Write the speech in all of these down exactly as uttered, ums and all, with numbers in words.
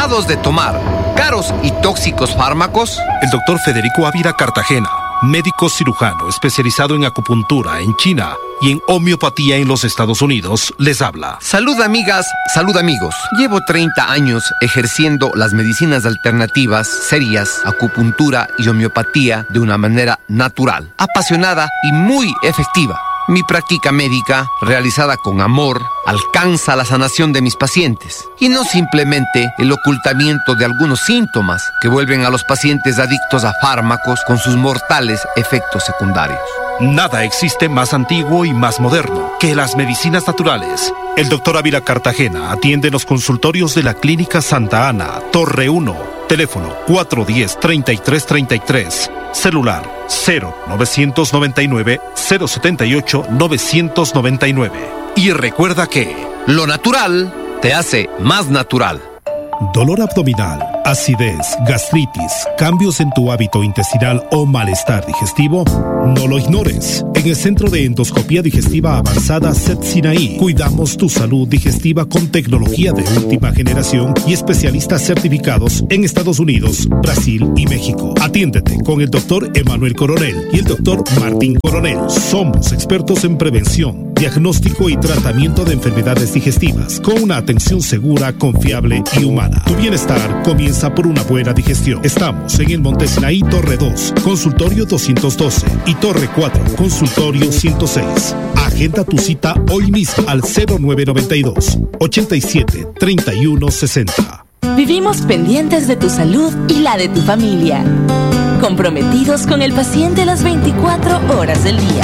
cansados de tomar caros y tóxicos fármacos? El doctor Federico Ávila Cartagena, médico cirujano especializado en acupuntura en China y en homeopatía en los Estados Unidos, les habla. Salud, amigas, salud, amigos. Llevo treinta años ejerciendo las medicinas alternativas serias, acupuntura y homeopatía de una manera natural, apasionada y muy efectiva. Mi práctica médica, realizada con amor, alcanza la sanación de mis pacientes y no simplemente el ocultamiento de algunos síntomas que vuelven a los pacientes adictos a fármacos con sus mortales efectos secundarios. Nada existe más antiguo y más moderno que las medicinas naturales. El doctor Ávila Cartagena atiende en los consultorios de la Clínica Santa Ana, Torre uno, teléfono cuatro uno cero, tres tres tres tres, celular cero novecientos noventa y nueve, cero setenta y ocho, novecientos noventa y nueve. Y recuerda que lo natural te hace más natural. Dolor abdominal, acidez, gastritis, cambios en tu hábito intestinal o malestar digestivo, no lo ignores. En el Centro de Endoscopía Digestiva Avanzada C E T Sinaí, cuidamos tu salud digestiva con tecnología de última generación y especialistas certificados en Estados Unidos, Brasil y México. Atiéndete con el doctor Emanuel Coronel y el doctor Martín Coronel. Somos expertos en prevención, diagnóstico y tratamiento de enfermedades digestivas con una atención segura, confiable y humana. Tu bienestar comienza por una buena digestión. Estamos en el Monte Sinaí, Torre dos, Consultorio doscientos doce y Torre cuatro, Consultorio ciento seis. Agenda tu cita hoy mismo al cero nueve nueve dos, ochenta y siete, treinta y uno sesenta. Vivimos pendientes de tu salud y la de tu familia. Comprometidos con el paciente las veinticuatro horas del día.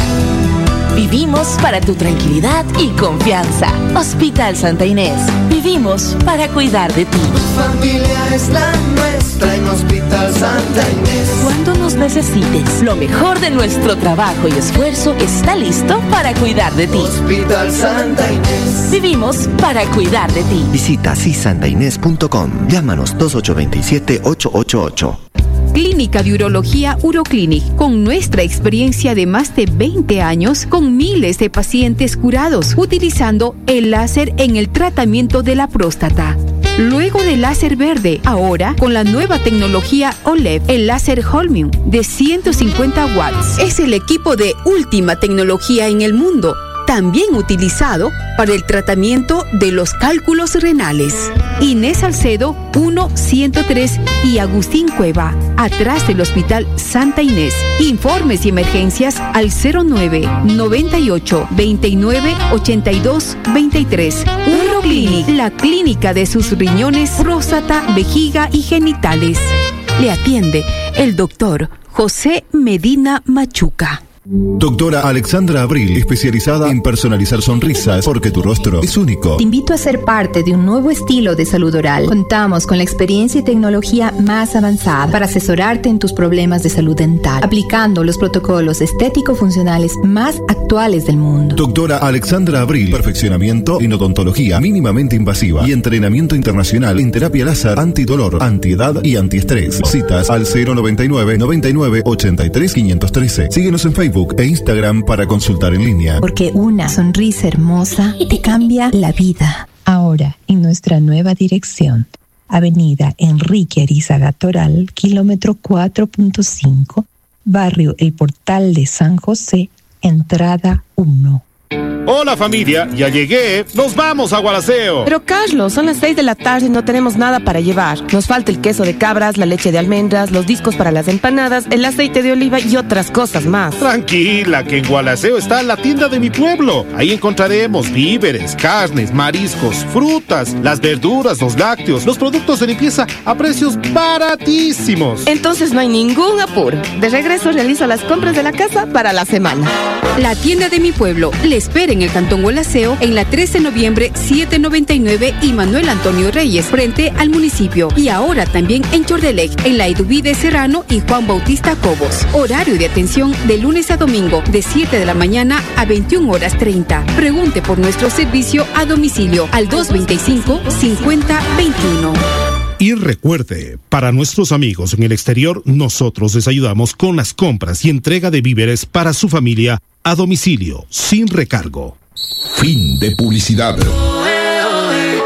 Vivimos para tu tranquilidad y confianza. Hospital Santa Inés. Vivimos para cuidar de ti. Tu familia es la nuestra en Hospital Santa Inés. Cuando nos necesites, lo mejor de nuestro trabajo y esfuerzo está listo para cuidar de ti. Hospital Santa Inés. Vivimos para cuidar de ti. Visita si santa inés punto com. Llámanos dos ocho dos siete, ocho ocho ocho. Clínica de Urología Uroclinic, con nuestra experiencia de más de veinte años, con miles de pacientes curados, utilizando el láser en el tratamiento de la próstata. Luego del láser verde, ahora con la nueva tecnología O L E D, el láser Holmium de ciento cincuenta watts. Es el equipo de última tecnología en el mundo, también utilizado para el tratamiento de los cálculos renales. Inés Salcedo, uno ciento tres y Agustín Cueva, atrás del Hospital Santa Inés. Informes y emergencias al cero nueve, noventa y ocho, veintinueve, ochenta y dos, veintitrés. Uroclinic, la clínica de sus riñones, próstata, vejiga y genitales. Le atiende el doctor José Medina Machuca. Doctora Alexandra Abril, especializada en personalizar sonrisas, porque tu rostro es único. Te invito a ser parte de un nuevo estilo de salud oral. Contamos con la experiencia y tecnología más avanzada para asesorarte en tus problemas de salud dental, aplicando los protocolos estético-funcionales más actuales del mundo. Doctora Alexandra Abril, perfeccionamiento en odontología mínimamente invasiva y entrenamiento internacional en terapia láser, antidolor, antiedad y antiestrés. Citas al cero noventa y nueve, noventa y nueve, ochenta y tres, quinientos trece. Síguenos en Facebook e Instagram para consultar en línea. Porque una sonrisa hermosa te cambia la vida. Ahora, en nuestra nueva dirección, Avenida Enrique Arizaga Toral, kilómetro cuatro punto cinco, barrio El Portal de San José, entrada uno. Hola familia, ya llegué, nos vamos a Gualaceo. Pero Carlos, son las seis de la tarde y no tenemos nada para llevar. Nos falta el queso de cabras, la leche de almendras, los discos para las empanadas, el aceite de oliva y otras cosas más. Tranquila, que en Gualaceo está la tienda de mi pueblo. Ahí encontraremos víveres, carnes, mariscos, frutas, las verduras, los lácteos, los productos de limpieza a precios baratísimos. Entonces no hay ningún apuro. De regreso realizo las compras de la casa para la semana. La tienda de mi pueblo le espera en el Cantón Gualaceo, en la trece de noviembre, setecientos noventa y nueve y Manuel Antonio Reyes, frente al municipio. Y ahora también en Chordelec, en la Eduvide Serrano y Juan Bautista Cobos. Horario de atención de lunes a domingo, de siete de la mañana a veintiuna horas treinta. Pregunte por nuestro servicio a domicilio al dos veinticinco, cincuenta, veintiuno. Y recuerde, para nuestros amigos en el exterior, nosotros les ayudamos con las compras y entrega de víveres para su familia a domicilio, sin recargo. Fin de publicidad.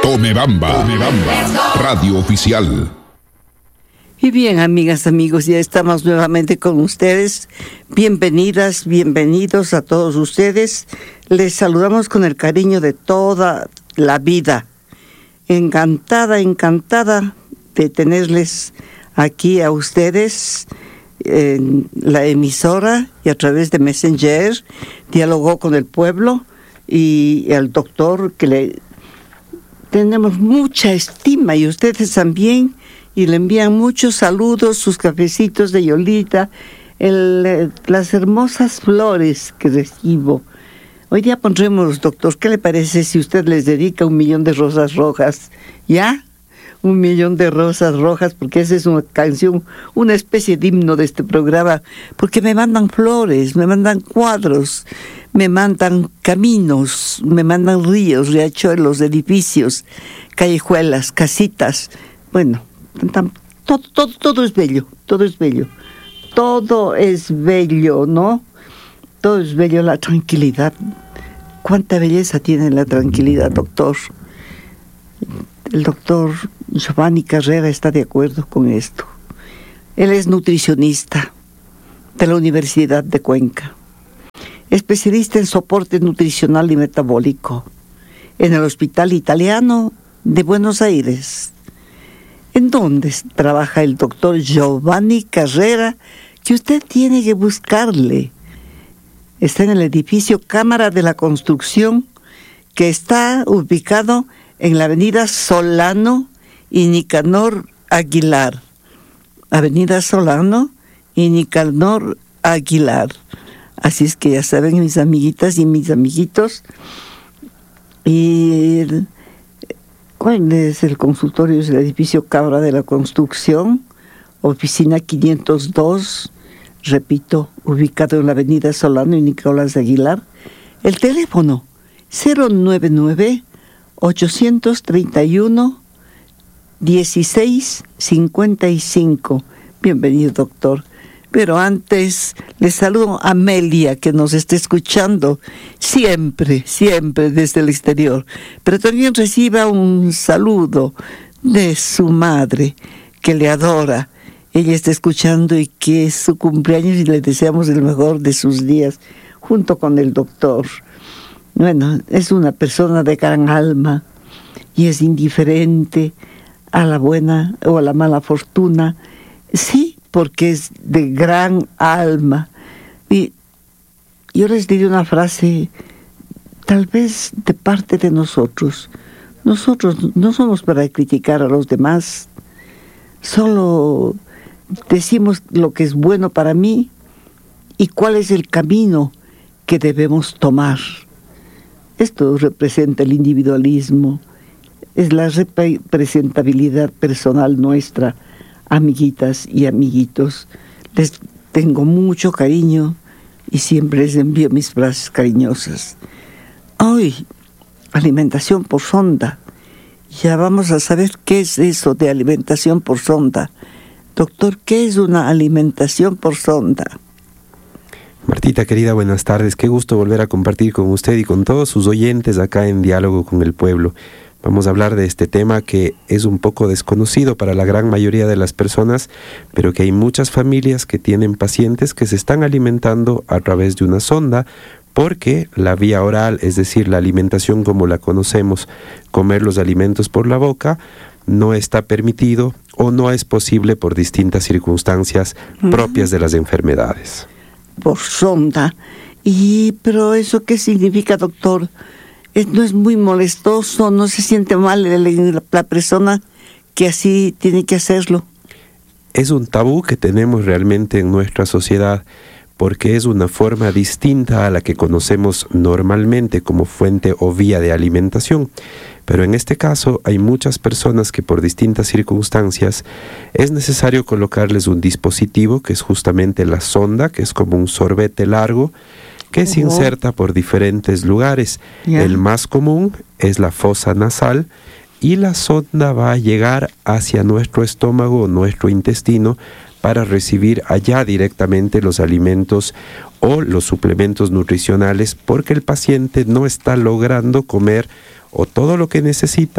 Tome Bamba, Tome Bamba, radio oficial. Y bien, amigas, amigos, ya estamos nuevamente con ustedes. Bienvenidas, bienvenidos a todos ustedes. Les saludamos con el cariño de toda la vida. Encantada, encantada de tenerles aquí a ustedes en la emisora y a través de Messenger. Dialogó con el pueblo y el doctor que le tenemos mucha estima y ustedes también. Y le envían muchos saludos, sus cafecitos de Yolita, el, las hermosas flores que recibo. Hoy día pondremos, doctor, ¿qué le parece si usted les dedica un millón de rosas rojas? ¿Ya? Un millón de rosas rojas, porque esa es una canción, una especie de himno de este programa, porque me mandan flores, me mandan cuadros, me mandan caminos, me mandan ríos, riachuelos, edificios, callejuelas, casitas, bueno. Todo, todo, todo es bello, todo es bello, todo es bello, ¿no? Todo es bello, la tranquilidad. ¿Cuánta belleza tiene la tranquilidad, doctor? El doctor Giovanni Carrera está de acuerdo con esto. Él es nutricionista de la Universidad de Cuenca, especialista en soporte nutricional y metabólico en el Hospital Italiano de Buenos Aires. ¿En dónde trabaja el doctor Giovanni Carrera? Que usted tiene que buscarle. Está en el edificio Cámara de la Construcción, que está ubicado en la avenida Solano y Nicanor Aguilar. Avenida Solano y Nicanor Aguilar. Así es que ya saben, mis amiguitas y mis amiguitos. Y... El, ¿cuál es el consultorio? Es el edificio Cámara de la Construcción, oficina quinientos dos, repito, ubicado en la avenida Solano y Nicolás Aguilar. El teléfono cero nueve nueve, ocho tres uno, uno seis cinco cinco. Bienvenido, doctor. Pero antes les saludo a Amelia, que nos está escuchando siempre, siempre desde el exterior. Pero también reciba un saludo de su madre, que le adora. Ella está escuchando y que es su cumpleaños y le deseamos el mejor de sus días, junto con el doctor. Bueno, es una persona de gran alma y es indiferente a la buena o a la mala fortuna. Sí, porque es de gran alma. Y yo les diré una frase, tal vez de parte de nosotros. Nosotros no somos para criticar a los demás, solo decimos lo que es bueno para mí y cuál es el camino que debemos tomar. Esto representa el individualismo, es la representabilidad personal nuestra. Amiguitas y amiguitos, les tengo mucho cariño y siempre les envío mis frases cariñosas. Hoy, alimentación por sonda. Ya vamos a saber qué es eso de alimentación por sonda. Doctor, ¿qué es una alimentación por sonda? Martita, querida, buenas tardes. Qué gusto volver a compartir con usted y con todos sus oyentes acá en Diálogo con el Pueblo. Vamos a hablar de este tema que es un poco desconocido para la gran mayoría de las personas, pero que hay muchas familias que tienen pacientes que se están alimentando a través de una sonda, porque la vía oral, es decir, la alimentación como la conocemos, comer los alimentos por la boca, no está permitido o no es posible por distintas circunstancias propias de las enfermedades. Por sonda. Y, pero ¿eso qué significa, doctor? ¿No es muy molestoso? ¿No se siente mal la, la persona que así tiene que hacerlo? Es un tabú que tenemos realmente en nuestra sociedad, porque es una forma distinta a la que conocemos normalmente como fuente o vía de alimentación. Pero en este caso hay muchas personas que por distintas circunstancias es necesario colocarles un dispositivo que es justamente la sonda, que es como un sorbete largo, que se inserta por diferentes lugares. Yeah. El más común es la fosa nasal y la sonda va a llegar hacia nuestro estómago o nuestro intestino para recibir allá directamente los alimentos o los suplementos nutricionales, porque el paciente no está logrando comer o todo lo que necesita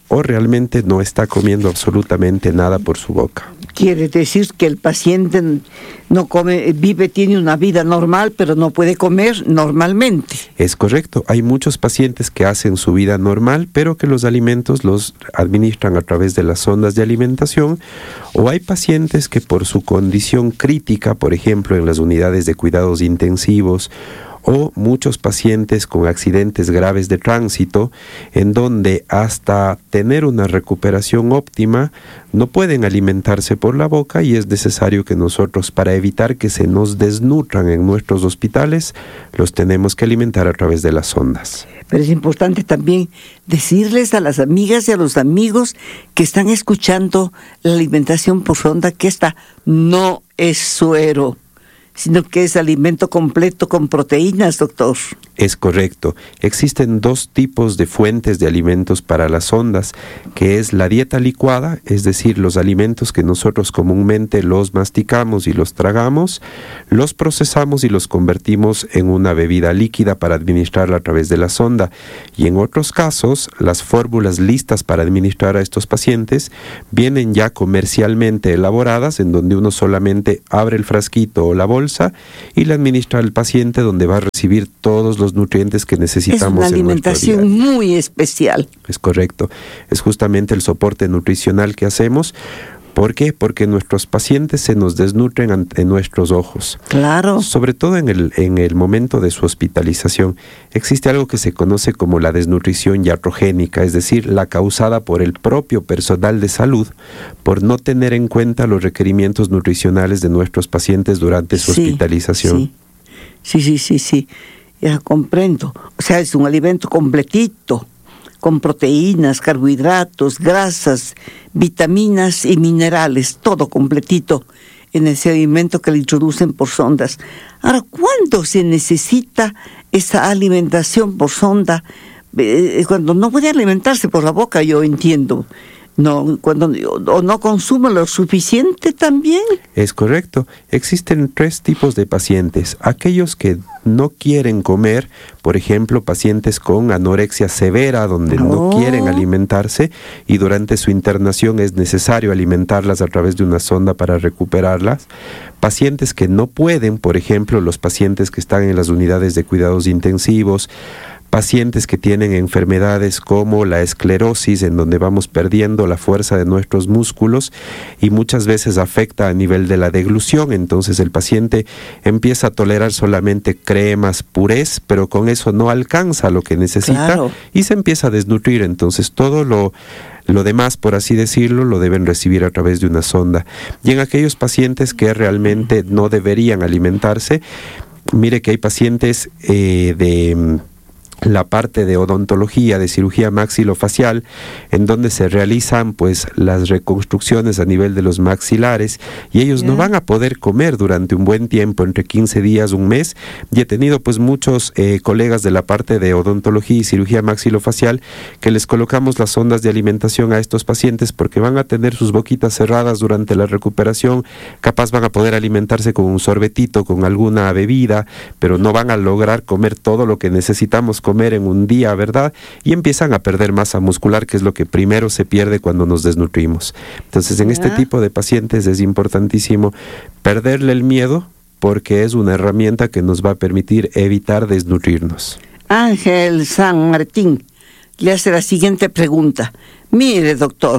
o realmente no está comiendo absolutamente nada por su boca. Quiere decir que el paciente no come, vive, tiene una vida normal, pero no puede comer normalmente. Es correcto. Hay muchos pacientes que hacen su vida normal, pero que los alimentos los administran a través de las sondas de alimentación. O hay pacientes que por su condición crítica, por ejemplo, en las unidades de cuidados intensivos, o muchos pacientes con accidentes graves de tránsito, en donde hasta tener una recuperación óptima no pueden alimentarse por la boca, y es necesario que nosotros, para evitar que se nos desnutran en nuestros hospitales, los tenemos que alimentar a través de las sondas. Pero es importante también decirles a las amigas y a los amigos que están escuchando la alimentación por sonda que esta no es suero, sino que es alimento completo con proteínas, doctor. Es correcto. Existen dos tipos de fuentes de alimentos para las sondas, que es la dieta licuada, es decir, los alimentos que nosotros comúnmente los masticamos y los tragamos, los procesamos y los convertimos en una bebida líquida para administrarla a través de la sonda. Y en otros casos, las fórmulas listas para administrar a estos pacientes vienen ya comercialmente elaboradas, en donde uno solamente abre el frasquito o la bolsa y le administra al paciente, donde va a recibir todos los nutrientes que necesitamos. Es una alimentación muy especial. Es correcto. Es justamente el soporte nutricional que hacemos. ¿Por qué? Porque nuestros pacientes se nos desnutren ante nuestros ojos. Claro. Sobre todo en el, en el momento de su hospitalización. Existe algo que se conoce como la desnutrición iatrogénica, es decir, la causada por el propio personal de salud por no tener en cuenta los requerimientos nutricionales de nuestros pacientes durante su sí, hospitalización. Sí, sí, sí, sí, sí. Ya comprendo. O sea, es un alimento completito, con proteínas, carbohidratos, grasas, vitaminas y minerales, todo completito en ese alimento que le introducen por sondas. Ahora, ¿cuándo se necesita esa alimentación por sonda? Eh, cuando no puede alimentarse por la boca, yo entiendo. No, cuando o no consume lo suficiente también. Es correcto. Existen tres tipos de pacientes. Aquellos que no quieren comer, por ejemplo, pacientes con anorexia severa, donde no, no quieren alimentarse, y durante su internación es necesario alimentarlas a través de una sonda para recuperarlas. Pacientes que no pueden, por ejemplo, los pacientes que están en las unidades de cuidados intensivos, pacientes que tienen enfermedades como la esclerosis, en donde vamos perdiendo la fuerza de nuestros músculos y muchas veces afecta a nivel de la deglución. Entonces el paciente empieza a tolerar solamente cremas, purés, pero con eso no alcanza lo que necesita. Claro. Y se empieza a desnutrir. Entonces todo lo Lo demás, por así decirlo, lo deben recibir a través de una sonda. Y en aquellos pacientes que realmente no deberían alimentarse, mire que hay pacientes eh, de la parte de odontología, de cirugía maxilofacial, en donde se realizan pues las reconstrucciones a nivel de los maxilares, y ellos yeah. no van a poder comer durante un buen tiempo, entre quince días, un mes. Y he tenido pues muchos eh, colegas de la parte de odontología y cirugía maxilofacial que les colocamos las sondas de alimentación a estos pacientes, porque van a tener sus boquitas cerradas durante la recuperación, capaz van a poder alimentarse con un sorbetito, con alguna bebida, pero no van a lograr comer todo lo que necesitamos comer en un día, ¿verdad? Y empiezan a perder masa muscular, que es lo que primero se pierde cuando nos desnutrimos. Entonces, en este tipo de pacientes es importantísimo perderle el miedo, porque es una herramienta que nos va a permitir evitar desnutrirnos. Ángel San Martín le hace la siguiente pregunta. Mire, doctor,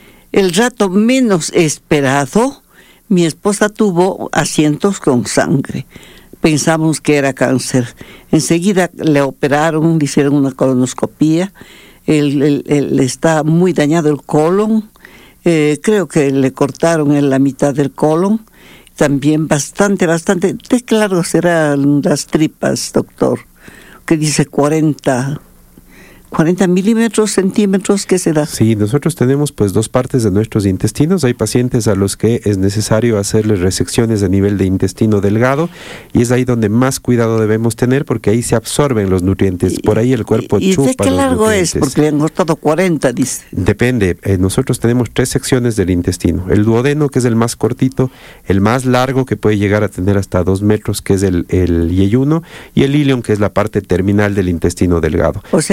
el rato menos esperado, mi esposa tuvo asientos con sangre. Pensamos que era cáncer. Enseguida le operaron, le hicieron una colonoscopía. Él, él, él está muy dañado el colon. Eh, creo que le cortaron en la mitad del colon. También bastante, bastante. ¿De qué largo serán las tripas, doctor? Que dice cuarenta... cuarenta milímetros, centímetros, ¿qué será? Sí, nosotros tenemos pues dos partes de nuestros intestinos. Hay pacientes a los que es necesario hacerles resecciones a nivel de intestino delgado, y es ahí donde más cuidado debemos tener, porque ahí se absorben los nutrientes. Por ahí el cuerpo ¿Y chupa de qué los largo nutrientes. es? Porque le han cortado cuarenta, dice. Depende. Eh, nosotros tenemos tres secciones del intestino. El duodeno, que es el más cortito, el más largo, que puede llegar a tener hasta dos metros, que es el, el yeyuno, y el ilion, que es la parte terminal del intestino delgado. O sea, de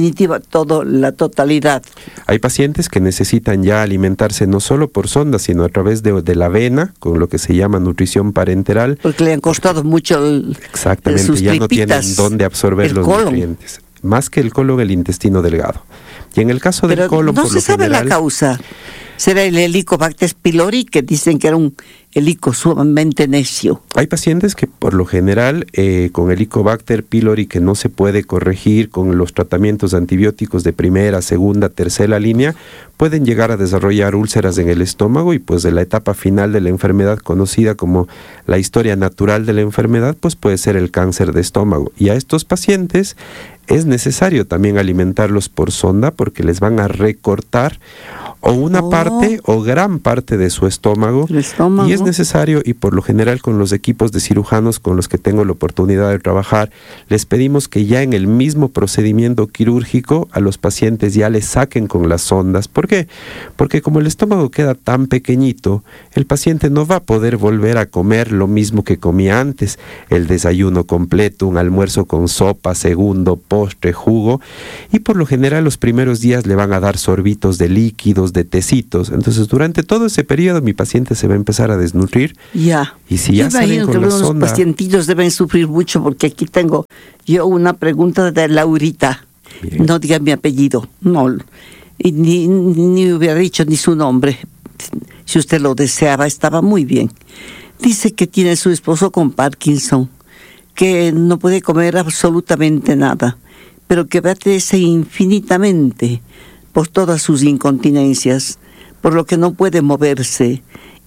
definitiva todo, la totalidad. Hay pacientes que necesitan ya alimentarse no solo por sonda, sino a través de, de la vena, con lo que se llama nutrición parenteral. Porque le han costado mucho el, Exactamente, sus ya no tripitas, tienen dónde absorber los colon. nutrientes. Más que el colon, el intestino delgado. Y en el caso del Pero colon, no por se lo sabe general, la causa. Será el Helicobacter pylori, que dicen que era un helico sumamente necio. Hay pacientes que por lo general eh, con Helicobacter pylori que no se puede corregir con los tratamientos antibióticos de primera, segunda, tercera línea, pueden llegar a desarrollar úlceras en el estómago y pues de la etapa final de la enfermedad conocida como la historia natural de la enfermedad, pues puede ser el cáncer de estómago. Y a estos pacientes es necesario también alimentarlos por sonda porque les van a recortar o una Oh. parte o gran parte de su estómago, El estómago. y es necesario, y por lo general con los equipos de cirujanos con los que tengo la oportunidad de trabajar, les pedimos que ya en el mismo procedimiento quirúrgico a los pacientes ya les saquen con las sondas. ¿Por qué? Porque como el estómago queda tan pequeñito, el paciente no va a poder volver a comer lo mismo que comía antes, el desayuno completo, un almuerzo con sopa, segundo, postre, jugo, y por lo general los primeros días le van a dar sorbitos de líquidos, de tecitos. Entonces durante todo ese periodo mi paciente se va a empezar a desnutrir. Ya. Y si ya Yo salen imagino con que la los sonda, pacientitos deben sufrir mucho, porque aquí tengo yo una pregunta de Laurita. Bien. No diga mi apellido, no. Y ni, ni hubiera dicho ni su nombre. Si usted lo deseaba, estaba muy bien. Dice que tiene su esposo con Parkinson, que no puede comer absolutamente nada, pero que padece infinitamente por todas sus incontinencias, por lo que no puede moverse,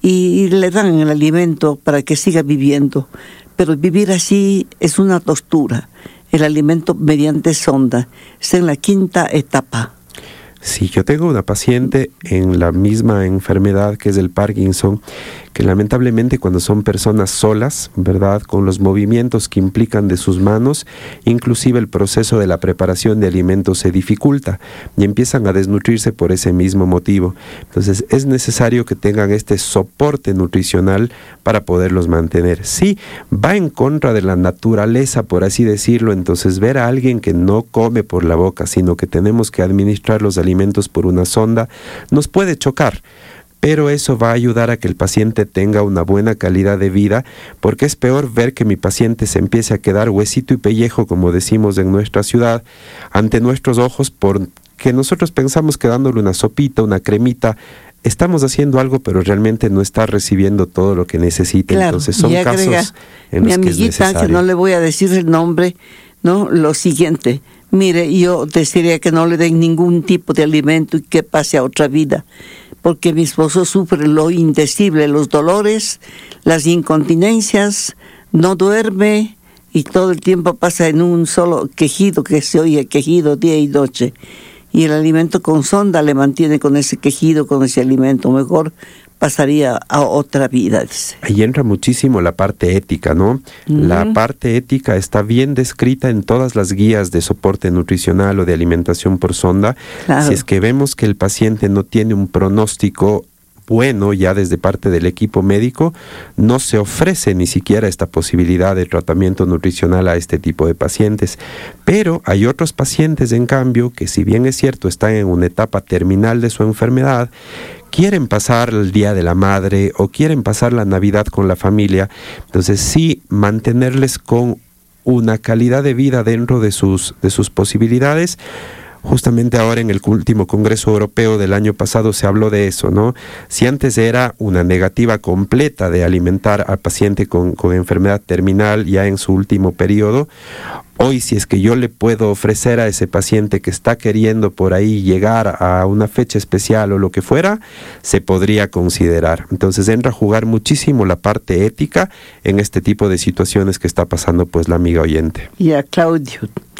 y le dan el alimento para que siga viviendo. Pero vivir así es una tortura. El alimento mediante sonda está en la quinta etapa. Sí, yo tengo una paciente en la misma enfermedad que es el Parkinson, que lamentablemente cuando son personas solas, ¿verdad?, con los movimientos que implican de sus manos, inclusive el proceso de la preparación de alimentos se dificulta y empiezan a desnutrirse por ese mismo motivo. Entonces es necesario que tengan este soporte nutricional para poderlos mantener. Sí, va en contra de la naturaleza, por así decirlo. Entonces ver a alguien que no come por la boca, sino que tenemos que administrar los alimentos por una sonda, nos puede chocar. Pero eso va a ayudar a que el paciente tenga una buena calidad de vida, porque es peor ver que mi paciente se empiece a quedar huesito y pellejo, como decimos en nuestra ciudad, ante nuestros ojos, porque nosotros pensamos que dándole una sopita, una cremita, estamos haciendo algo, pero realmente no está recibiendo todo lo que necesita. Claro, entonces son y agrega, casos en mi los que es amiguita, necesario. que no le voy a decir el nombre, ¿no? Lo siguiente: mire, yo desearía que no le den ningún tipo de alimento y que pase a otra vida, porque mi esposo sufre lo indecible, los dolores, las incontinencias, no duerme y todo el tiempo pasa en un solo quejido, que se oye quejido día y noche. Y el alimento con sonda le mantiene con ese quejido, con ese alimento. Mejor pasaría a otra vida, dice. Ahí entra muchísimo la parte ética, ¿no? Uh-huh. La parte ética está bien descrita en todas las guías de soporte nutricional o de alimentación por sonda. Claro. Si es que vemos que el paciente no tiene un pronóstico bueno ya desde parte del equipo médico, no se ofrece ni siquiera esta posibilidad de tratamiento nutricional a este tipo de pacientes. Pero hay otros pacientes, en cambio, que si bien es cierto están en una etapa terminal de su enfermedad, quieren pasar el Día de la Madre o quieren pasar la Navidad con la familia. Entonces sí, mantenerles con una calidad de vida dentro de sus, de sus posibilidades. Justamente ahora en el último Congreso Europeo del año pasado se habló de eso, ¿no? Si antes era una negativa completa de alimentar al paciente con, con enfermedad terminal ya en su último periodo, hoy si es que yo le puedo ofrecer a ese paciente que está queriendo por ahí llegar a una fecha especial o lo que fuera, se podría considerar. Entonces entra a jugar muchísimo la parte ética en este tipo de situaciones que está pasando pues la amiga oyente. Y a Claudio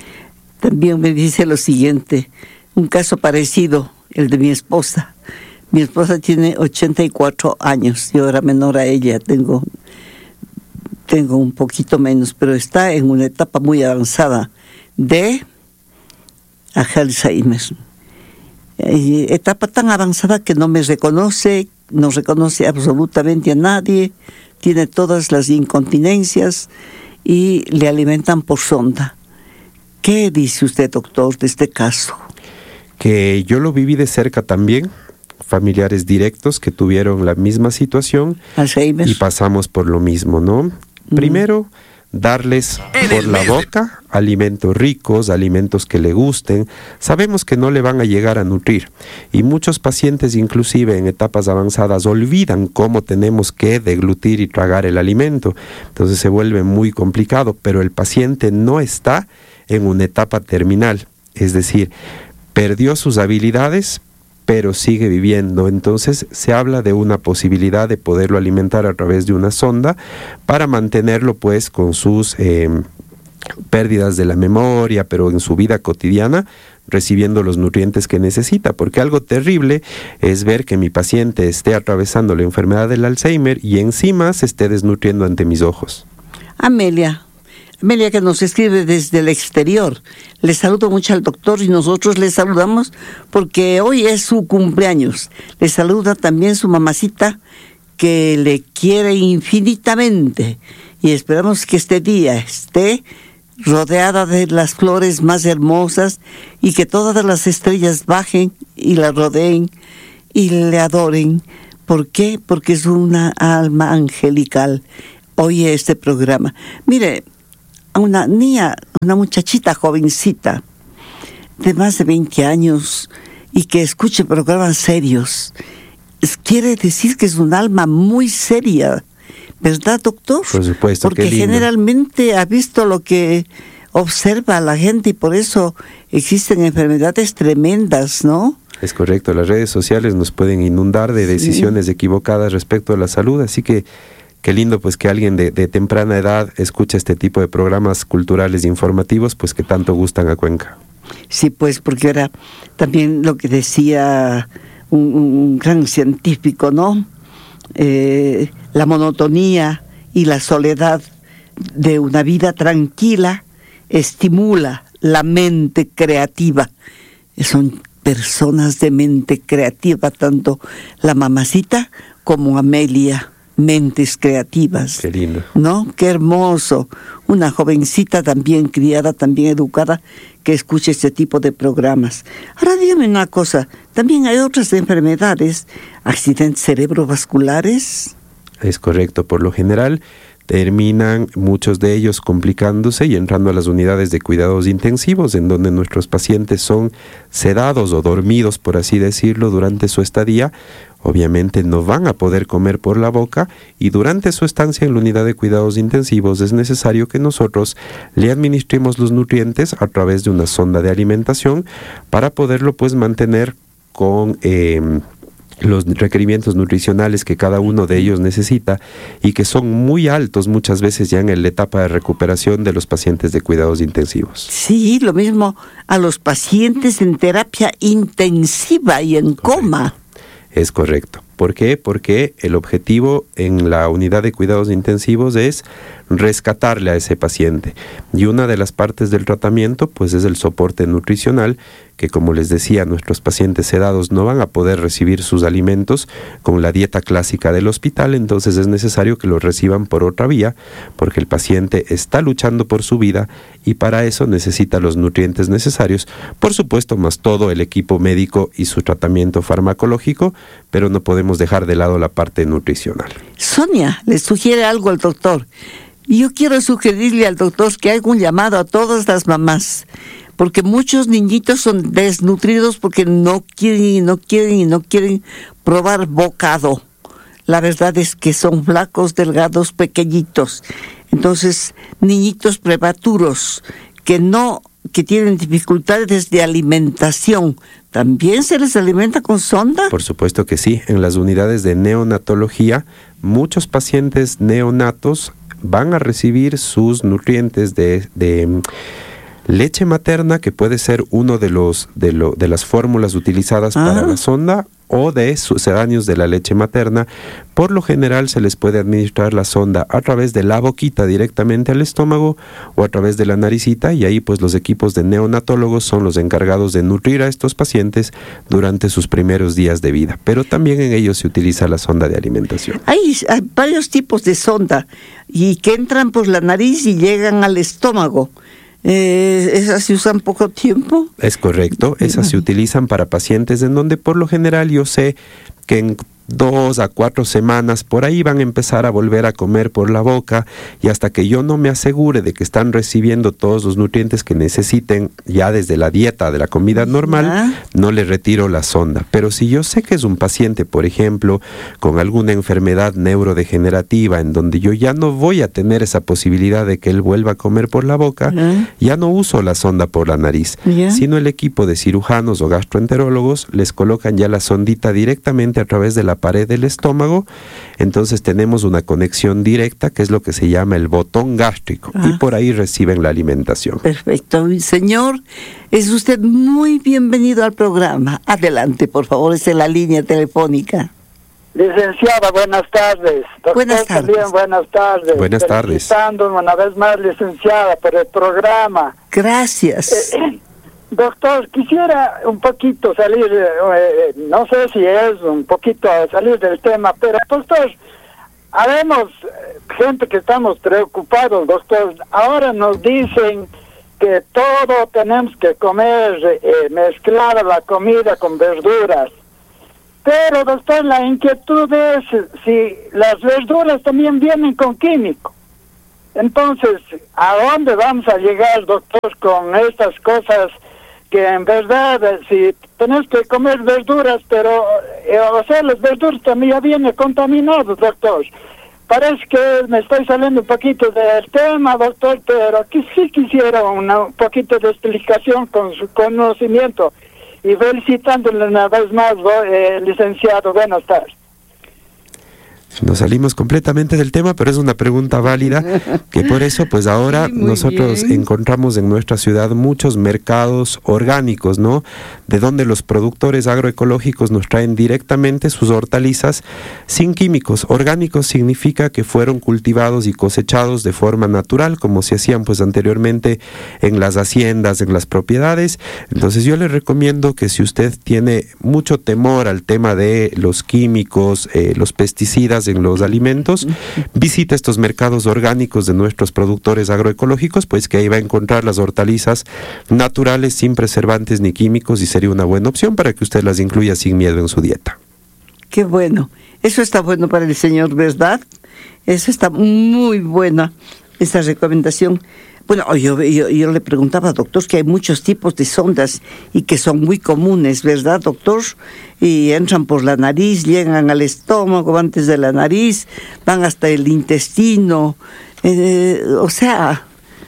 también me dice lo siguiente, un caso parecido, el de mi esposa. Mi esposa tiene ochenta y cuatro años, yo era menor a ella, tengo, tengo un poquito menos, pero está en una etapa muy avanzada de Alzheimer. Etapa tan avanzada que no me reconoce, no reconoce absolutamente a nadie, tiene todas las incontinencias y le alimentan por sonda. ¿Qué dice usted, doctor, de este caso? Que yo lo viví de cerca también, familiares directos que tuvieron la misma situación Alzheimer. Y pasamos por lo mismo, ¿no? Mm. Primero, darles por la boca alimentos ricos, alimentos que le gusten. Sabemos que no le van a llegar a nutrir y muchos pacientes inclusive en etapas avanzadas olvidan cómo tenemos que deglutir y tragar el alimento. Entonces se vuelve muy complicado, pero el paciente no está en una etapa terminal, es decir, perdió sus habilidades, pero sigue viviendo. Entonces se habla de una posibilidad de poderlo alimentar a través de una sonda para mantenerlo pues con sus eh, pérdidas de la memoria, pero en su vida cotidiana recibiendo los nutrientes que necesita, porque algo terrible es ver que mi paciente esté atravesando la enfermedad del Alzheimer y encima se esté desnutriendo ante mis ojos. Amelia. Amelia, que nos escribe desde el exterior. Le saludo mucho al doctor y nosotros le saludamos porque hoy es su cumpleaños. Le saluda también su mamacita que le quiere infinitamente y esperamos que este día esté rodeada de las flores más hermosas y que todas las estrellas bajen y la rodeen y le adoren. ¿Por qué? Porque es una alma angelical. Oye este programa. Mire, a una niña, una muchachita jovencita de más de veinte años y que escuche programas serios, es, quiere decir que es un alma muy seria, ¿verdad, doctor? Por supuesto. Porque generalmente ha visto lo que observa la gente y por eso existen enfermedades tremendas, ¿no? Es correcto, las redes sociales nos pueden inundar de decisiones sí. equivocadas respecto a la salud, así que qué lindo pues que alguien de, de temprana edad escuche este tipo de programas culturales e informativos pues que tanto gustan a Cuenca. Sí, pues porque era también lo que decía un, un gran científico, ¿no? Eh, la monotonía y la soledad de una vida tranquila estimula la mente creativa. Son personas de mente creativa, tanto la mamacita como Amelia. Mentes creativas. Qué lindo. ¿No? Qué hermoso. Una jovencita también criada, también educada, que escuche este tipo de programas. Ahora dígame una cosa, ¿también hay otras enfermedades, accidentes cerebrovasculares? Es correcto, por lo general terminan muchos de ellos complicándose y entrando a las unidades de cuidados intensivos, en donde nuestros pacientes son sedados o dormidos, por así decirlo, durante su estadía. Obviamente no van a poder comer por la boca y durante su estancia en la unidad de cuidados intensivos es necesario que nosotros le administremos los nutrientes a través de una sonda de alimentación para poderlo pues mantener con eh, los requerimientos nutricionales que cada uno de ellos necesita y que son muy altos muchas veces ya en la etapa de recuperación de los pacientes de cuidados intensivos. Sí, lo mismo a los pacientes en terapia intensiva y en Correcto. Coma. Es correcto. ¿Por qué? Porque el objetivo en la unidad de cuidados intensivos es rescatarle a ese paciente. Y una de las partes del tratamiento pues es el soporte nutricional, que como les decía, nuestros pacientes sedados no van a poder recibir sus alimentos con la dieta clásica del hospital, entonces es necesario que los reciban por otra vía, porque el paciente está luchando por su vida y para eso necesita los nutrientes necesarios, por supuesto, más todo el equipo médico y su tratamiento farmacológico, pero no podemos dejar de lado la parte nutricional. Sonia, le sugiere algo al doctor. Yo quiero sugerirle al doctor que haga un llamado a todas las mamás, porque muchos niñitos son desnutridos porque no quieren y no quieren y no quieren probar bocado. La verdad es que son flacos, delgados, pequeñitos. Entonces, niñitos prematuros que no, que tienen dificultades de alimentación, ¿también se les alimenta con sonda? Por supuesto que sí. En las unidades de neonatología, muchos pacientes neonatos van a recibir sus nutrientes de, de leche materna, que puede ser uno de los de, lo, de las fórmulas utilizadas ah. para la sonda, o de sucedáneos de la leche materna. Por lo general se les puede administrar la sonda a través de la boquita directamente al estómago o a través de la naricita, y ahí pues los equipos de neonatólogos son los encargados de nutrir a estos pacientes durante sus primeros días de vida, pero también en ellos se utiliza la sonda de alimentación. Hay, hay varios tipos de sonda y que entran por la nariz y llegan al estómago. Eh, ¿Esas se usan poco tiempo? Es correcto, esas se utilizan para pacientes en donde por lo general yo sé que en dos a cuatro semanas por ahí van a empezar a volver a comer por la boca, y hasta que yo no me asegure de que están recibiendo todos los nutrientes que necesiten ya desde la dieta de la comida normal, ¿ya? No le retiro la sonda. Pero si yo sé que es un paciente, por ejemplo, con alguna enfermedad neurodegenerativa en donde yo ya no voy a tener esa posibilidad de que él vuelva a comer por la boca, ¿ya? Ya no uso la sonda por la nariz, ¿ya? Sino el equipo de cirujanos o gastroenterólogos les colocan ya la sondita directamente a través de la pared del estómago. Entonces tenemos una conexión directa, que es lo que se llama el botón gástrico, ah. y por ahí reciben la alimentación. Perfecto. Señor, es usted muy bienvenido al programa. Adelante, por favor, es en la línea telefónica. Licenciada, buenas tardes. Doctor, buenas tardes. También, buenas tardes. Buenas tardes. Felicitando una vez más, licenciada, por el programa. Gracias. Eh, Doctor, quisiera un poquito salir, eh, no sé si es un poquito salir del tema, pero doctor, habemos gente que estamos preocupados, doctor. Ahora nos dicen que todo tenemos que comer eh, mezclada la comida con verduras. Pero doctor, la inquietud es si las verduras también vienen con químico. Entonces, ¿a dónde vamos a llegar, doctor, con estas cosas? Que en verdad, si tenés que comer verduras, pero, eh, o sea, las verduras también ya vienen contaminadas, doctor. Parece que me estoy saliendo un poquito del tema, doctor, pero aquí sí quisiera una, un poquito de explicación con su conocimiento. Y felicitándole una vez más, eh, licenciado, buenas tardes. Nos salimos completamente del tema, pero es una pregunta válida, que por eso pues ahora sí, nosotros bien. encontramos en nuestra ciudad muchos mercados orgánicos, ¿no? De donde los productores agroecológicos nos traen directamente sus hortalizas sin químicos. Orgánicos significa que fueron cultivados y cosechados de forma natural, como se hacían pues anteriormente en las haciendas, en las propiedades. Entonces yo les recomiendo que si usted tiene mucho temor al tema de los químicos, eh, los pesticidas en los alimentos, visita estos mercados orgánicos de nuestros productores agroecológicos, pues que ahí va a encontrar las hortalizas naturales, sin preservantes ni químicos, y sería una buena opción para que usted las incluya sin miedo en su dieta. Qué bueno. Eso está bueno para el señor, ¿verdad? Eso está muy buena, esa recomendación. Bueno, yo, yo, yo le preguntaba, doctor, que hay muchos tipos de sondas y que son muy comunes, ¿verdad, doctor? Y entran por la nariz, llegan al estómago, antes de la nariz, van hasta el intestino. Eh, o sea,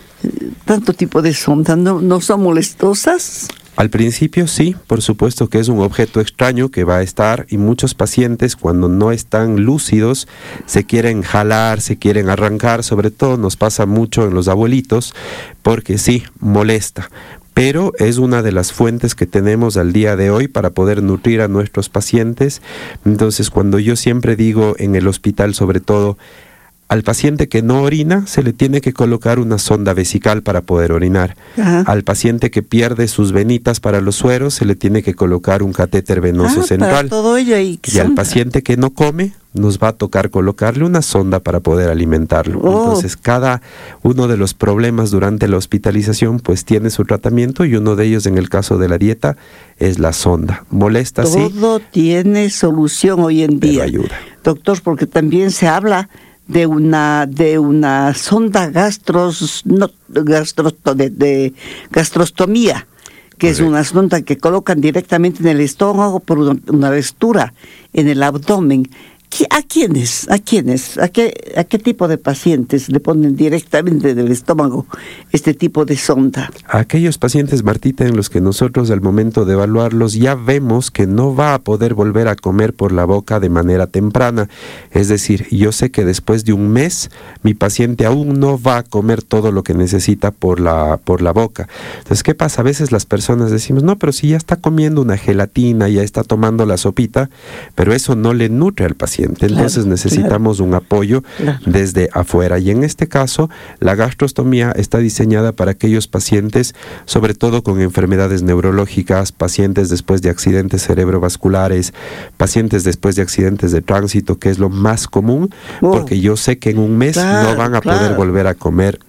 tanto tipo de sondas, ¿no, no son molestosas? Al principio sí, por supuesto que es un objeto extraño que va a estar, y muchos pacientes cuando no están lúcidos se quieren jalar, se quieren arrancar, sobre todo nos pasa mucho en los abuelitos, porque sí, molesta. Pero es una de las fuentes que tenemos al día de hoy para poder nutrir a nuestros pacientes. Entonces, cuando yo siempre digo en el hospital, sobre todo, al paciente que no orina se le tiene que colocar una sonda vesical para poder orinar. Ajá. Al paciente que pierde sus venitas para los sueros se le tiene que colocar un catéter venoso ah, central. Para todo ello y, y al paciente que no come nos va a tocar colocarle una sonda para poder alimentarlo. Oh. Entonces cada uno de los problemas durante la hospitalización pues tiene su tratamiento, y uno de ellos en el caso de la dieta es la sonda. Molesta, todo sí. Todo tiene solución hoy en día. Pero ayuda. Doctor, porque también se habla de una de una sonda gastros no, gastro, de, de gastrostomía, que Correcto. Es una sonda que colocan directamente en el estómago por una, una abertura en el abdomen. ¿A quiénes? ¿A quiénes? ¿A qué, a qué tipo de pacientes le ponen directamente en el estómago este tipo de sonda? A aquellos pacientes, Martita, en los que nosotros al momento de evaluarlos ya vemos que no va a poder volver a comer por la boca de manera temprana. Es decir, yo sé que después de un mes mi paciente aún no va a comer todo lo que necesita por la, por la boca. Entonces, ¿qué pasa? A veces las personas decimos, no, pero si ya está comiendo una gelatina, ya está tomando la sopita, pero eso no le nutre al paciente. Entonces claro, necesitamos claro. un apoyo claro. desde afuera, y en este caso la gastrostomía está diseñada para aquellos pacientes, sobre todo con enfermedades neurológicas, pacientes después de accidentes cerebrovasculares, pacientes después de accidentes de tránsito, que es lo más común, oh. porque yo sé que en un mes claro, no van a claro. poder volver a comer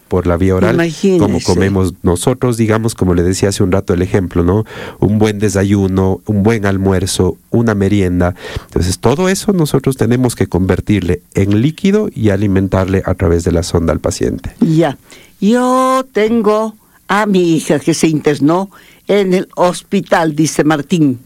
por la vía oral, Imagínese. como comemos nosotros, digamos, como le decía hace un rato el ejemplo, ¿no? Un buen desayuno, un buen almuerzo, una merienda. Entonces, todo eso nosotros tenemos que convertirle en líquido y alimentarle a través de la sonda al paciente. Ya. Yo tengo a mi hija que se internó en el hospital, dice Martín,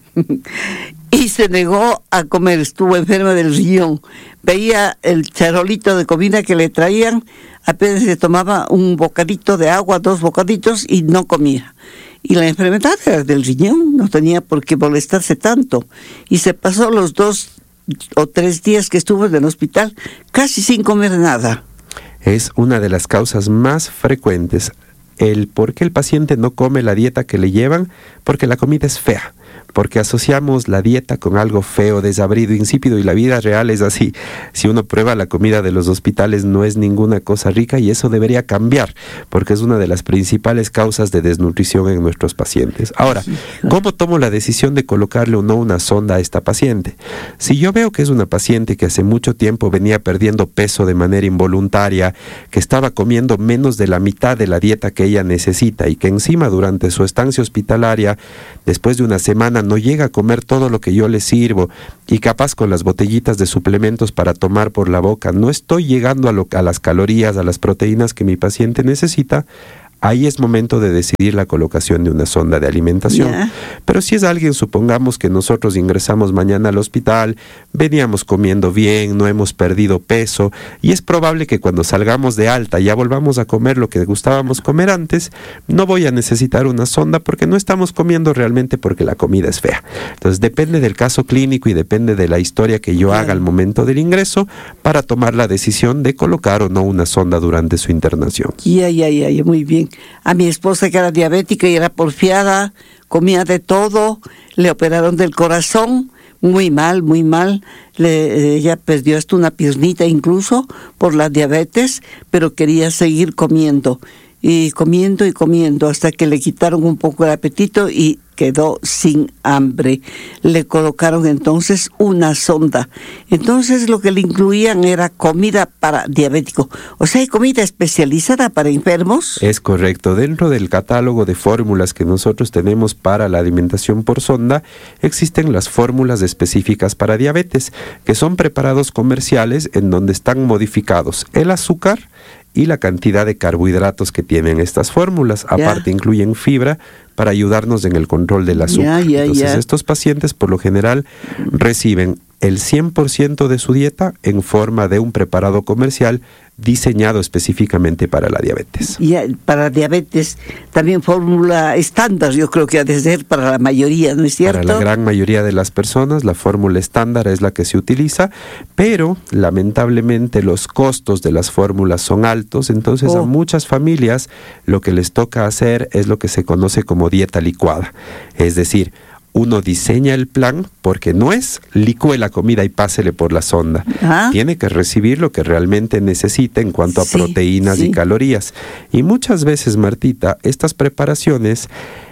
y se negó a comer, estuvo enferma del riñón. Veía el charolito de comida que le traían, apenas se tomaba un bocadito de agua, dos bocaditos, y no comía. Y la enfermedad era del riñón, no tenía por qué molestarse tanto. Y se pasó los dos o tres días que estuvo en el hospital casi sin comer nada. Es una de las causas más frecuentes. El por qué el paciente no come la dieta que le llevan, porque la comida es fea, porque asociamos la dieta con algo feo, desabrido, insípido, y la vida real es así. Si uno prueba la comida de los hospitales, no es ninguna cosa rica, y eso debería cambiar, porque es una de las principales causas de desnutrición en nuestros pacientes. Ahora, ¿cómo tomo la decisión de colocarle o no una sonda a esta paciente? Si yo veo que es una paciente que hace mucho tiempo venía perdiendo peso de manera involuntaria, que estaba comiendo menos de la mitad de la dieta que ella necesita, y que encima durante su estancia hospitalaria, después de una semana, no llega a comer todo lo que yo le sirvo, y capaz con las botellitas de suplementos para tomar por la boca, no estoy llegando a, lo, a las calorías, a las proteínas que mi paciente necesita, ahí es momento de decidir la colocación de una sonda de alimentación. Yeah. Pero si es alguien, supongamos que nosotros ingresamos mañana al hospital, veníamos comiendo bien, no hemos perdido peso, y es probable que cuando salgamos de alta ya volvamos a comer lo que gustábamos comer antes, no voy a necesitar una sonda porque no estamos comiendo realmente porque la comida es fea. Entonces depende del caso clínico y depende de la historia que yo haga al momento del ingreso para tomar la decisión de colocar o no una sonda durante su internación. Ya, ya, ya, ya, muy bien. A mi esposa, que era diabética y era porfiada, comía de todo, le operaron del corazón, muy mal, muy mal. Le, ella perdió hasta una piernita incluso por la diabetes, pero quería seguir comiendo. Y comiendo y comiendo hasta que le quitaron un poco el apetito y quedó sin hambre. Le colocaron entonces una sonda. Entonces lo que le incluían era comida para diabético. O sea, ¿hay comida especializada para enfermos? Es correcto. Dentro del catálogo de fórmulas que nosotros tenemos para la alimentación por sonda, existen las fórmulas específicas para diabetes, que son preparados comerciales en donde están modificados el azúcar y la cantidad de carbohidratos que tienen estas fórmulas. Yeah. Aparte incluyen fibra para ayudarnos en el control del azúcar. Yeah, yeah, Entonces yeah. estos pacientes por lo general reciben el cien por ciento de su dieta en forma de un preparado comercial diseñado específicamente para la diabetes. Y para diabetes, también fórmula estándar, yo creo que ha de ser para la mayoría, ¿no es cierto? Para la gran mayoría de las personas, la fórmula estándar es la que se utiliza, pero lamentablemente los costos de las fórmulas son altos, entonces oh. a muchas familias lo que les toca hacer es lo que se conoce como dieta licuada, es decir, uno diseña el plan porque no es licúe la comida y pásele por la sonda. ¿Ah? Tiene que recibir lo que realmente necesita en cuanto a sí, proteínas sí. y calorías. Y muchas veces, Martita, estas preparaciones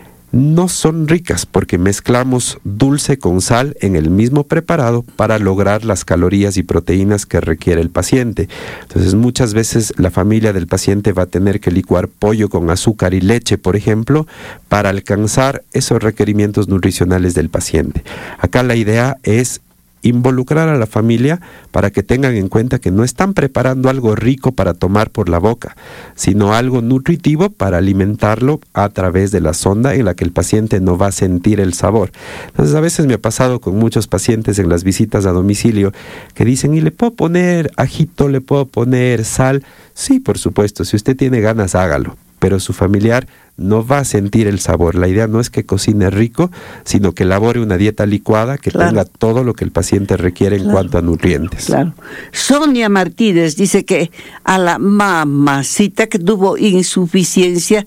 no son ricas porque mezclamos dulce con sal en el mismo preparado para lograr las calorías y proteínas que requiere el paciente. Entonces muchas veces la familia del paciente va a tener que licuar pollo con azúcar y leche, por ejemplo, para alcanzar esos requerimientos nutricionales del paciente. Acá la idea es involucrar a la familia para que tengan en cuenta que no están preparando algo rico para tomar por la boca, sino algo nutritivo para alimentarlo a través de la sonda en la que el paciente no va a sentir el sabor. Entonces a veces me ha pasado con muchos pacientes en las visitas a domicilio que dicen, ¿y le puedo poner ajito, le puedo poner sal? Sí, por supuesto, si usted tiene ganas, hágalo, pero su familiar no va a sentir el sabor. La idea no es que cocine rico, sino que elabore una dieta licuada que claro. tenga todo lo que el paciente requiere en claro. cuanto a nutrientes. Claro. Sonia Martínez dice que a la mamacita que tuvo insuficiencia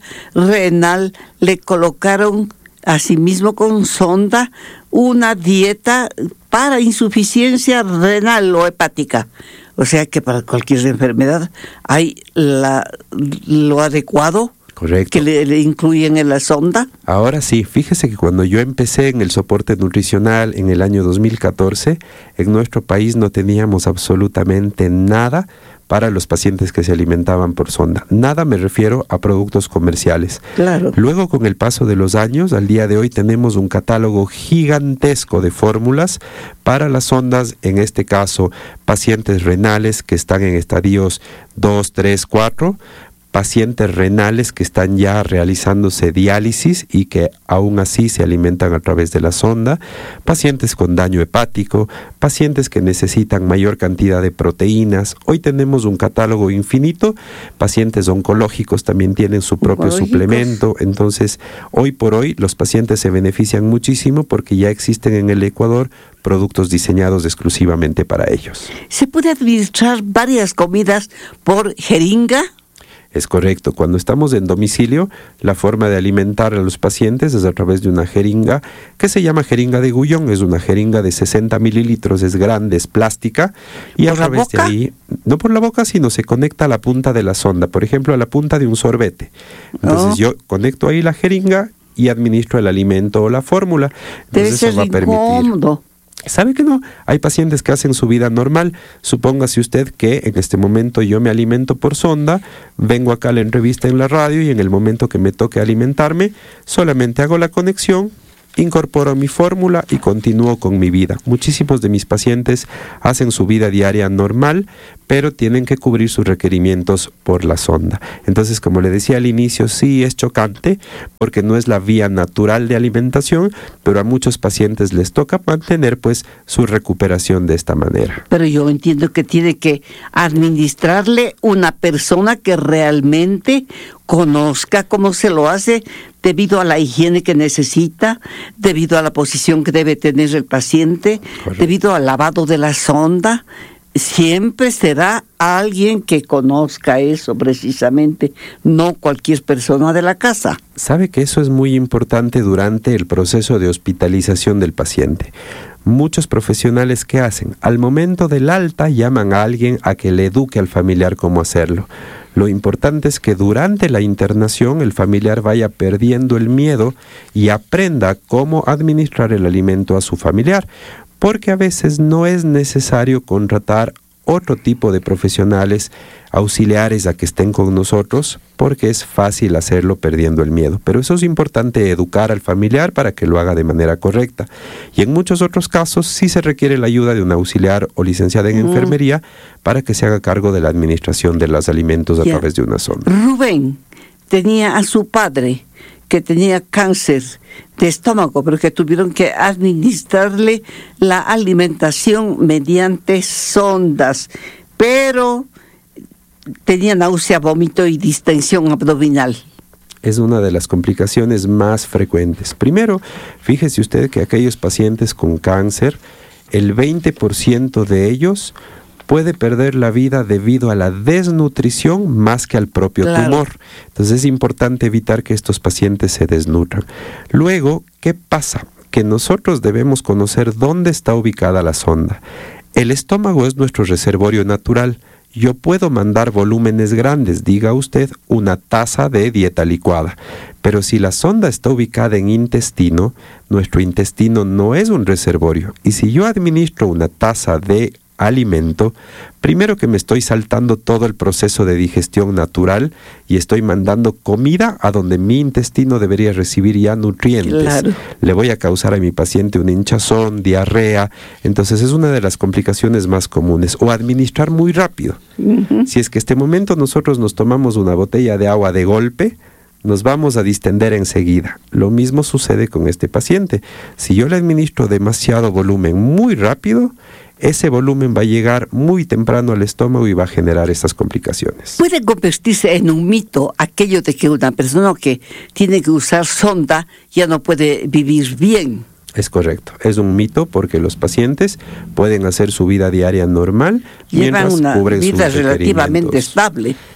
renal le colocaron asimismo con sonda una dieta para insuficiencia renal o hepática. O sea que para cualquier enfermedad hay la, lo adecuado Correcto. ¿Que le, le incluyen en la sonda? Ahora sí, fíjese que cuando yo empecé en el soporte nutricional en el año dos mil catorce, en nuestro país no teníamos absolutamente nada para los pacientes que se alimentaban por sonda. Nada, me refiero a productos comerciales. Claro. Luego, con el paso de los años, al día de hoy tenemos un catálogo gigantesco de fórmulas para las sondas, en este caso, pacientes renales que están en estadios dos, tres, cuatro, pacientes renales que están ya realizándose diálisis y que aún así se alimentan a través de la sonda, pacientes con daño hepático, pacientes que necesitan mayor cantidad de proteínas. Hoy tenemos un catálogo infinito, pacientes oncológicos también tienen su propio suplemento. Entonces, hoy por hoy los pacientes se benefician muchísimo porque ya existen en el Ecuador productos diseñados exclusivamente para ellos. ¿Se puede administrar varias comidas por jeringa? Es correcto. Cuando estamos en domicilio, la forma de alimentar a los pacientes es a través de una jeringa que se llama jeringa de Gullón. Es una jeringa de sesenta mililitros, es grande, es plástica. Y a través de ahí, no por la boca, sino se conecta a la punta de la sonda, por ejemplo, a la punta de un sorbete. Entonces oh. yo conecto ahí la jeringa y administro el alimento o la fórmula. Debe Entonces, ser eso va a permitir. incómodo. ¿Sabe que no? Hay pacientes que hacen su vida normal. Supóngase usted que en este momento yo me alimento por sonda, vengo acá a la entrevista en la radio y en el momento que me toque alimentarme, solamente hago la conexión, incorporo mi fórmula y continúo con mi vida. Muchísimos de mis pacientes hacen su vida diaria normal, pero tienen que cubrir sus requerimientos por la sonda. Entonces, como le decía al inicio, sí es chocante porque no es la vía natural de alimentación, pero a muchos pacientes les toca mantener pues su recuperación de esta manera. Pero yo entiendo que tiene que administrarle una persona que realmente conozca cómo se lo hace debido a la higiene que necesita, debido a la posición que debe tener el paciente, correcto, debido al lavado de la sonda. Siempre será alguien que conozca eso precisamente, no cualquier persona de la casa. Sabe que eso es muy importante durante el proceso de hospitalización del paciente. Muchos profesionales, ¿qué hacen? Al momento del alta llaman a alguien a que le eduque al familiar cómo hacerlo. Lo importante es que durante la internación el familiar vaya perdiendo el miedo y aprenda cómo administrar el alimento a su familiar, porque a veces no es necesario contratar otro tipo de profesionales auxiliares a que estén con nosotros, porque es fácil hacerlo perdiendo el miedo. Pero eso es importante, educar al familiar para que lo haga de manera correcta. Y en muchos otros casos sí se requiere la ayuda de un auxiliar o licenciada en mm. enfermería para que se haga cargo de la administración de los alimentos a yeah. través de una sonda. Rubén tenía a su padre que tenía cáncer de estómago, pero que tuvieron que administrarle la alimentación mediante sondas, pero tenía náusea, vómito y distensión abdominal. Es una de las complicaciones más frecuentes. Primero, fíjese usted que aquellos pacientes con cáncer, el veinte por ciento de ellos puede perder la vida debido a la desnutrición más que al propio claro. tumor. Entonces es importante evitar que estos pacientes se desnutran. Luego, ¿qué pasa? Que nosotros debemos conocer dónde está ubicada la sonda. El estómago es nuestro reservorio natural. Yo puedo mandar volúmenes grandes, diga usted, una taza de dieta licuada. Pero si la sonda está ubicada en intestino, nuestro intestino no es un reservorio. Y si yo administro una taza de alimento, primero que me estoy saltando todo el proceso de digestión natural y estoy mandando comida a donde mi intestino debería recibir ya nutrientes. Claro. Le voy a causar a mi paciente una hinchazón, diarrea. Entonces es una de las complicaciones más comunes. O administrar muy rápido. Uh-huh. Si es que este momento nosotros nos tomamos una botella de agua de golpe, nos vamos a distender enseguida. Lo mismo sucede con este paciente. Si yo le administro demasiado volumen muy rápido, ese volumen va a llegar muy temprano al estómago y va a generar estas complicaciones. ¿Puede convertirse en un mito aquello de que una persona que tiene que usar sonda ya no puede vivir bien? Es correcto, es un mito porque los pacientes pueden hacer su vida diaria normal Llevan mientras una cubren vida sus relativamente estable.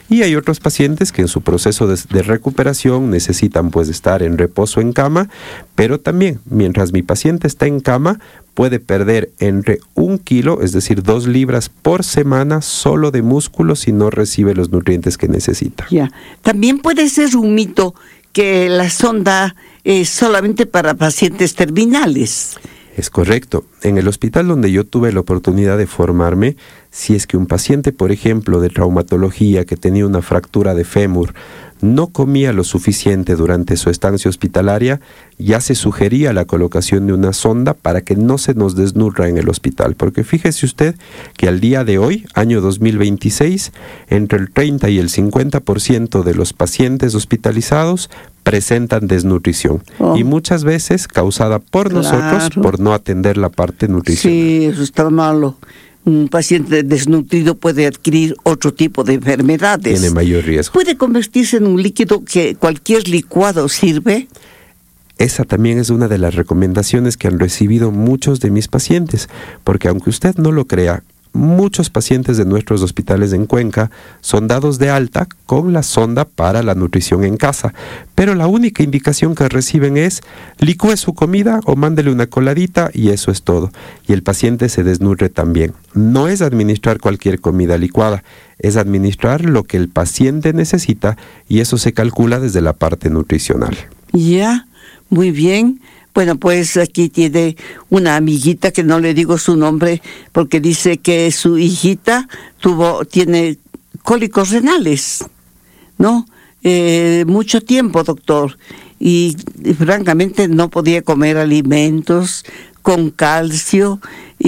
Y hay otros pacientes que en su proceso de, de recuperación necesitan pues estar en reposo en cama, pero también mientras mi paciente está en cama puede perder entre un kilo, es decir, dos libras por semana solo de músculo si no recibe los nutrientes que necesita. Ya, también puede ser un mito que la sonda es solamente para pacientes terminales. Es correcto. En el hospital donde yo tuve la oportunidad de formarme, si es que un paciente, por ejemplo, de traumatología que tenía una fractura de fémur, no comía lo suficiente durante su estancia hospitalaria, ya se sugería la colocación de una sonda para que no se nos desnutra en el hospital. Porque fíjese usted que al día de hoy, año dos mil veintiséis, entre el treinta y el cincuenta por ciento de los pacientes hospitalizados presentan desnutrición. Oh. Y muchas veces causada por claro. nosotros, por no atender la parte nutricional. Sí, eso está malo. Un paciente desnutrido puede adquirir otro tipo de enfermedades. Tiene mayor riesgo. ¿Puede convertirse en un líquido que cualquier licuado sirve? Esa también es una de las recomendaciones que han recibido muchos de mis pacientes, porque aunque usted no lo crea, muchos pacientes de nuestros hospitales en Cuenca son dados de alta con la sonda para la nutrición en casa, pero la única indicación que reciben es licúe su comida o mándele una coladita y eso es todo. Y el paciente se desnutre también. No es administrar cualquier comida licuada, es administrar lo que el paciente necesita y eso se calcula desde la parte nutricional. Ya, muy bien. Bueno, pues aquí tiene una amiguita que no le digo su nombre porque dice que su hijita tuvo, tiene cólicos renales, ¿no? Eh, mucho tiempo, doctor, y, y francamente no podía comer alimentos con calcio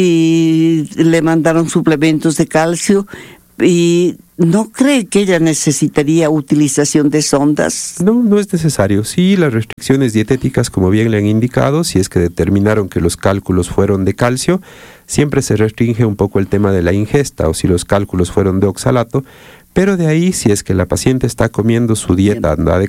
y le mandaron suplementos de calcio. ¿Y no cree que ella necesitaría utilización de sondas? No, no es necesario. Sí, las restricciones dietéticas, como bien le han indicado, si es que determinaron que los cálculos fueron de calcio, siempre se restringe un poco el tema de la ingesta, o si los cálculos fueron de oxalato, pero de ahí, si es que la paciente está comiendo su dieta adecuada,